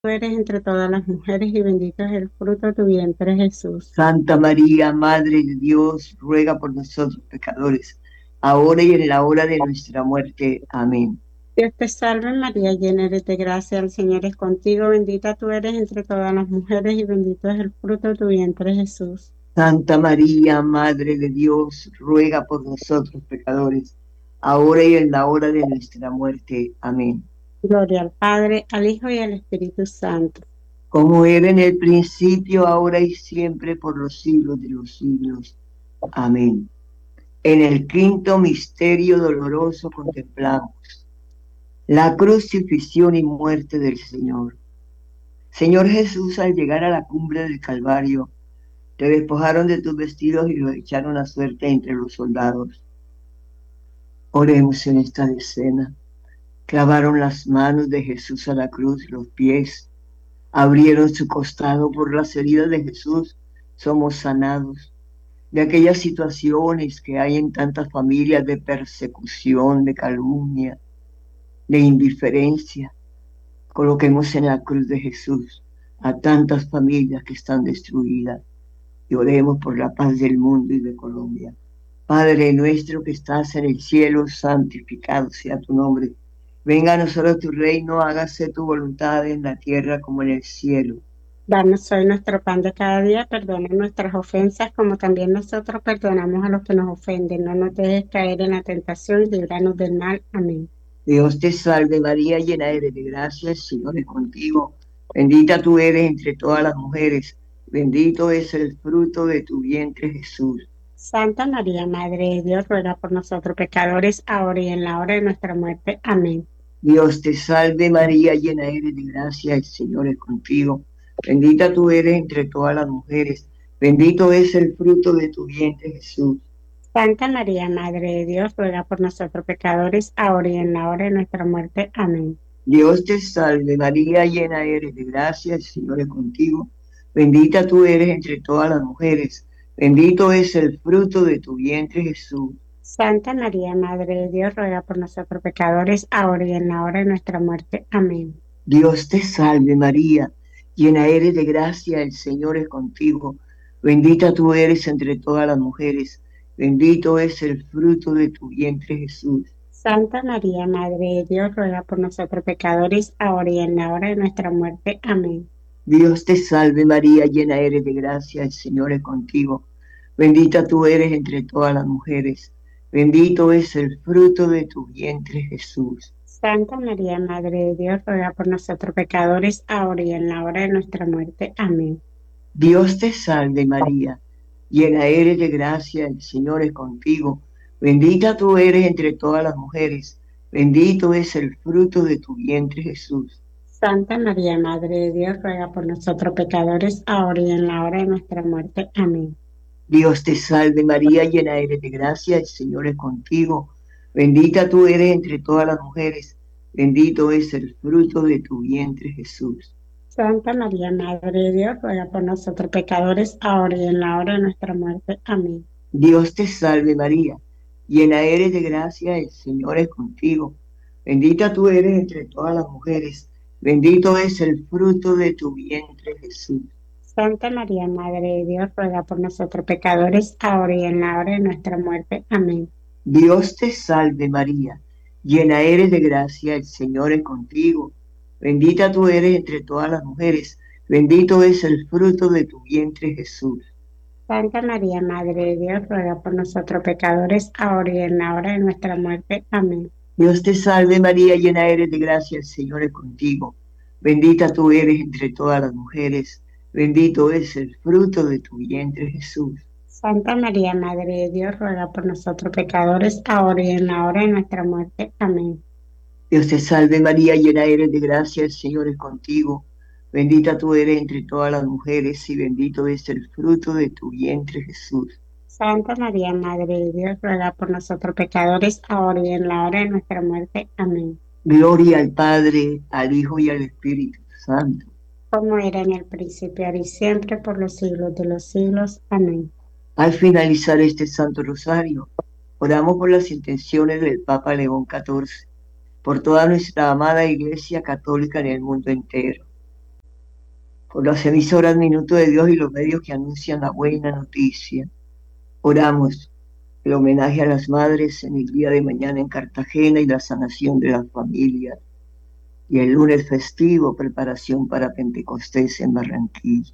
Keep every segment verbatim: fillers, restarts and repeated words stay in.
Tú eres entre todas las mujeres y bendito es el fruto de tu vientre, Jesús. Santa María, Madre de Dios, ruega por nosotros pecadores, ahora y en la hora de nuestra muerte. Amén. Dios te salve María, llena eres de gracia, el Señor es contigo, bendita tú eres entre todas las mujeres y bendito es el fruto de tu vientre, Jesús. Santa María, Madre de Dios, ruega por nosotros pecadores, ahora y en la hora de nuestra muerte. Amén. Gloria al Padre, al Hijo y al Espíritu Santo. Como era en el principio, ahora y siempre, por los siglos de los siglos. Amén. En el quinto misterio doloroso contemplamos la crucifixión y muerte del Señor. Señor Jesús, al llegar a la cumbre del Calvario, te despojaron de tus vestidos y los echaron a suerte entre los soldados. Oremos en esta escena. Clavaron las manos de Jesús a la cruz, los pies, abrieron su costado. Por las heridas de Jesús somos sanados de aquellas situaciones que hay en tantas familias de persecución, de calumnia, de indiferencia. Coloquemos en la cruz de Jesús a tantas familias que están destruidas y oremos por la paz del mundo y de Colombia. Padre nuestro que estás en el cielo, santificado sea tu nombre. Venga a nosotros tu reino, hágase tu voluntad en la tierra como en el cielo. Danos hoy nuestro pan de cada día, perdona nuestras ofensas como también nosotros perdonamos a los que nos ofenden. No nos dejes caer en la tentación y líbranos del mal. Amén. Dios te salve María, llena eres de gracia, el Señor es contigo. Bendita tú eres entre todas las mujeres, bendito es el fruto de tu vientre Jesús. Santa María, Madre de Dios, ruega por nosotros pecadores, ahora y en la hora de nuestra muerte. Amén. Dios te salve María, llena eres de gracia, el Señor es contigo. Bendita tú eres entre todas las mujeres, bendito es el fruto de tu vientre Jesús. Santa María, Madre de Dios, ruega por nosotros pecadores, ahora y en la hora de nuestra muerte. Amén. Dios te salve María, llena eres de gracia, el Señor es contigo. Bendita tú eres entre todas las mujeres, bendito es el fruto de tu vientre Jesús. Santa María, Madre de Dios, ruega por nosotros pecadores, ahora y en la hora de nuestra muerte. Amén. Dios te salve María, llena eres de gracia, el Señor es contigo. Bendita tú eres entre todas las mujeres, bendito es el fruto de tu vientre Jesús. Santa María, Madre de Dios, ruega por nosotros pecadores, ahora y en la hora de nuestra muerte. Amén. Dios te salve María, llena eres de gracia, el Señor es contigo. Bendita tú eres entre todas las mujeres, bendito es el fruto de tu vientre Jesús. Santa María, Madre de Dios, ruega por nosotros pecadores, ahora y en la hora de nuestra muerte. Amén. Dios te salve María, llena eres de gracia, el Señor es contigo. Bendita tú eres entre todas las mujeres, bendito es el fruto de tu vientre Jesús. Santa María, Madre de Dios, ruega por nosotros pecadores, ahora y en la hora de nuestra muerte. Amén. Dios te salve María, llena eres de gracia, el Señor es contigo. Bendita tú eres entre todas las mujeres, bendito es el fruto de tu vientre Jesús. Santa María, Madre de Dios, ruega por nosotros pecadores, ahora y en la hora de nuestra muerte. Amén. Dios te salve María, llena eres de gracia, el Señor es contigo. Bendita tú eres entre todas las mujeres, bendito es el fruto de tu vientre Jesús. Santa María, Madre de Dios, ruega por nosotros pecadores, ahora y en la hora de nuestra muerte. Amén. Dios te salve María, llena eres de gracia, el Señor es contigo. Bendita tú eres entre todas las mujeres, bendito es el fruto de tu vientre Jesús. Santa María, Madre de Dios, ruega por nosotros pecadores, ahora y en la hora de nuestra muerte. Amén. Dios te salve María, llena eres de gracia, el Señor es contigo. Bendita tú eres entre todas las mujeres, bendito es el fruto de tu vientre Jesús. Santa María, Madre de Dios, ruega por nosotros pecadores, ahora y en la hora de nuestra muerte. Amén. Dios te salve María, llena eres de gracia, el Señor es contigo. Bendita tú eres entre todas las mujeres y bendito es el fruto de tu vientre Jesús. Santa María, Madre de Dios, ruega por nosotros pecadores, ahora y en la hora de nuestra muerte. Amén. Gloria al Padre, al Hijo y al Espíritu Santo. Como era en el principio, ahora y siempre, por los siglos de los siglos. Amén. Al finalizar este Santo Rosario, oramos por las intenciones del Papa León catorce, por toda nuestra amada Iglesia Católica en el mundo entero, por las emisoras Minuto de Dios y los medios que anuncian la buena noticia. Oramos el homenaje a las madres en el día de mañana en Cartagena y la sanación de las familias. Y el lunes festivo, preparación para Pentecostés en Barranquilla.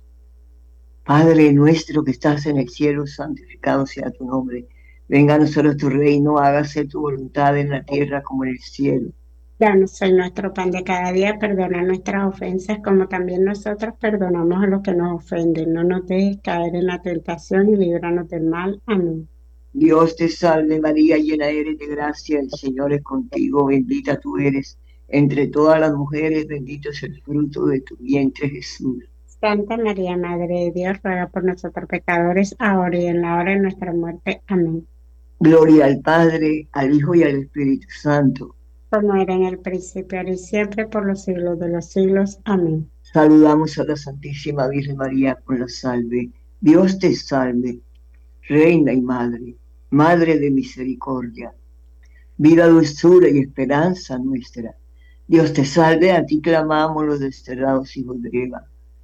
Padre nuestro que estás en el cielo, santificado sea tu nombre. Venga a nosotros tu reino, hágase tu voluntad en la tierra como en el cielo. Danos hoy nuestro pan de cada día, perdona nuestras ofensas como también nosotros perdonamos a los que nos ofenden. No nos dejes caer en la tentación y líbranos del mal. Amén. Dios te salve María, llena eres de gracia, el Señor es contigo, bendita tú eres entre todas las mujeres, bendito es el fruto de tu vientre Jesús. Santa María, Madre de Dios, ruega por nosotros pecadores, ahora y en la hora de nuestra muerte. Amén. Gloria al Padre, al Hijo y al Espíritu Santo. Como era en el principio, ahora y siempre, por los siglos de los siglos. Amén. Saludamos a la Santísima Virgen María con la salve. Dios te salve, Reina y Madre, Madre de misericordia, vida, dulzura y esperanza nuestra. Dios te salve, a ti clamamos los desterrados hijos de Eva.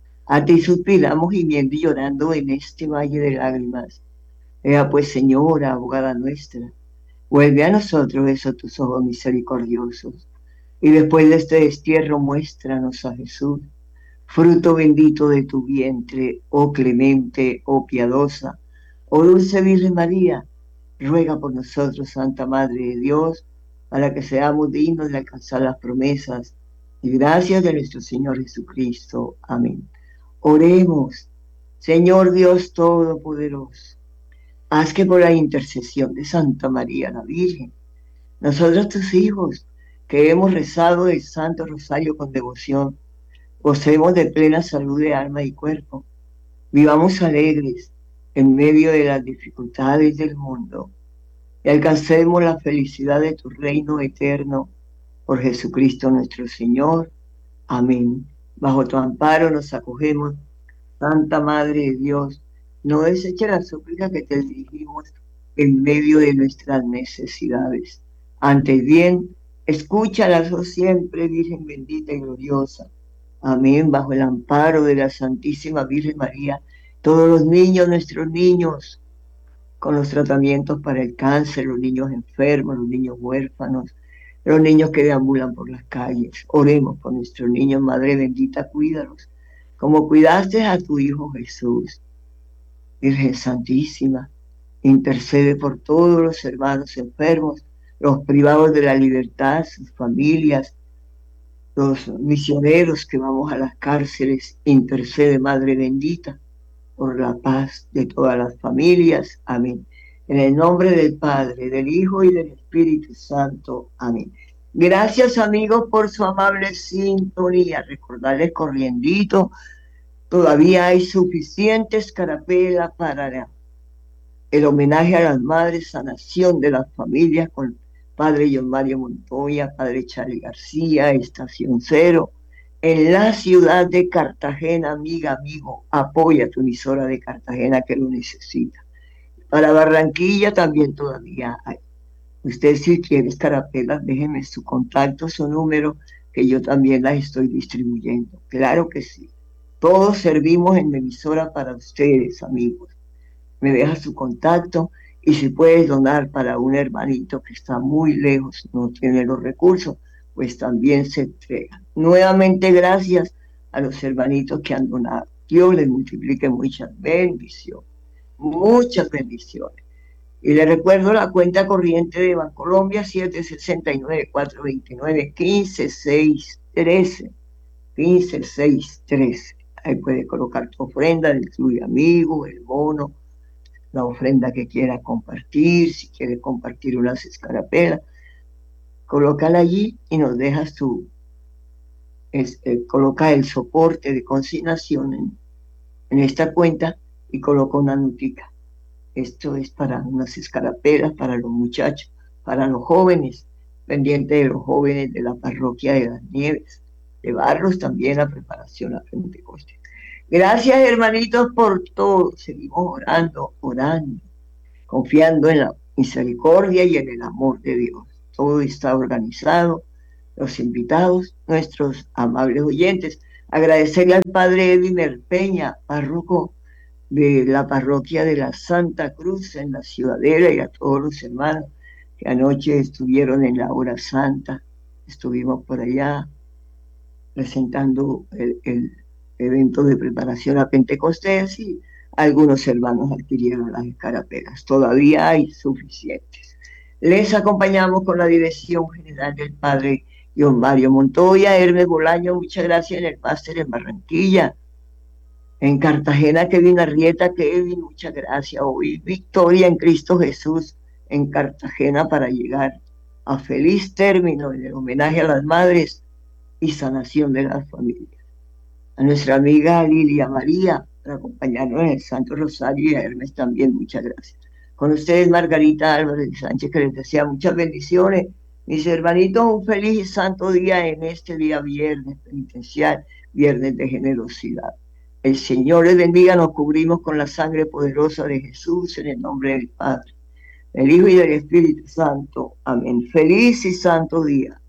A ti suspiramos gimiendo y llorando en este valle de lágrimas. Ea pues, Señora, abogada nuestra, vuelve a nosotros esos tus ojos misericordiosos. Y después de este destierro, muéstranos a Jesús, fruto bendito de tu vientre, oh clemente, oh piadosa, oh dulce Virgen María. Ruega por nosotros, Santa Madre de Dios, para que seamos dignos de alcanzar las promesas y gracias de nuestro Señor Jesucristo. Amén. Oremos. Señor Dios Todopoderoso, haz que por la intercesión de Santa María la Virgen, nosotros tus hijos, que hemos rezado el Santo Rosario con devoción, gocemos de plena salud de alma y cuerpo, vivamos alegres en medio de las dificultades del mundo y alcancemos la felicidad de tu reino eterno por Jesucristo nuestro Señor. Amén. Bajo tu amparo nos acogemos, Santa Madre de Dios. No deseches la súplica que te dirigimos en medio de nuestras necesidades. Antes bien, escúchalas, oh siempre, Virgen bendita y gloriosa. Amén. Bajo el amparo de la Santísima Virgen María, todos los niños, nuestros niños, con los tratamientos para el cáncer, los niños enfermos, los niños huérfanos, los niños que deambulan por las calles. Oremos por nuestros niños, Madre bendita, cuídalos, como cuidaste a tu Hijo Jesús. Virgen Santísima, intercede por todos los hermanos enfermos, los privados de la libertad, sus familias, los misioneros que vamos a las cárceles. Intercede, Madre bendita, por la paz de todas las familias. Amén. En el nombre del Padre, del Hijo y del Espíritu Santo. Amén. Gracias, amigos, por su amable sintonía. Recordarles corriendito, todavía hay suficiente escarapela para el homenaje a las madres, sanación de las familias con Padre John Mario Montoya, Padre Charlie García, Estación Cero. En la ciudad de Cartagena, amiga, amigo, apoya a tu emisora de Cartagena que lo necesita. Para Barranquilla también todavía hay. Usted si quiere escarapelas, déjeme su contacto, su número, que yo también las estoy distribuyendo. Claro que sí. Todos servimos en la emisora para ustedes, amigos. Me deja su contacto y si puedes donar para un hermanito que está muy lejos, no tiene los recursos, pues también se entrega. Nuevamente gracias a los hermanitos que han donado. Dios les multiplique muchas bendiciones, muchas bendiciones. Y les recuerdo la cuenta corriente de Bancolombia, siete sesenta y nueve, cuatrocientos veintinueve, quince seiscientos trece, quince seiscientos trece. Ahí puede colocar tu ofrenda del club de amigos, el bono, la ofrenda que quiera compartir, si quiere compartir unas escarapelas, colócala allí y nos dejas tu, este, coloca el soporte de consignación en, en esta cuenta y coloca una notica. Esto es para unas escarapelas, para los muchachos, para los jóvenes, pendiente de los jóvenes de la parroquia de las Nieves, llevarlos también a preparación a Pentecostés. Gracias, hermanitos, por todo. Seguimos orando, orando, confiando en la misericordia y en el amor de Dios. Todo está organizado. Los invitados, nuestros amables oyentes, Agradecerle al padre Edwin Peña, párroco de la parroquia de la Santa Cruz en la Ciudadela, y a todos los hermanos que anoche estuvieron en la hora santa. Estuvimos por allá presentando el, el evento de preparación a Pentecostés y algunos hermanos adquirieron las escarapelas. Todavía hay suficientes. Les acompañamos con la dirección general del padre John Mario Montoya. Hermes Bolaño, muchas gracias en el máster en Barranquilla. En Cartagena, Kevin Arrieta, Kevin, muchas gracias. Hoy victoria en Cristo Jesús en Cartagena para llegar a feliz término en el homenaje a las madres y sanación de las familias. A nuestra amiga Lilia María por acompañarnos en el Santo Rosario, y a Hermes también, muchas gracias. Con ustedes, Margarita Álvarez Sánchez, que les desea muchas bendiciones. Mis hermanitos, un feliz y santo día en este día viernes penitencial, viernes de generosidad. El Señor les bendiga, nos cubrimos con la sangre poderosa de Jesús en el nombre del Padre, del Hijo y del Espíritu Santo. Amén. Feliz y santo día.